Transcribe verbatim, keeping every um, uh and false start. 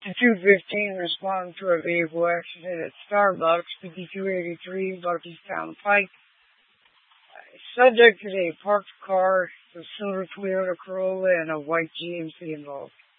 The two fifteen responded to a vehicle accident at Starbucks, fifty-two eighty-three Buckystown Pike. Subject today, parked car, a silver Toyota Corolla, and a white G M C involved.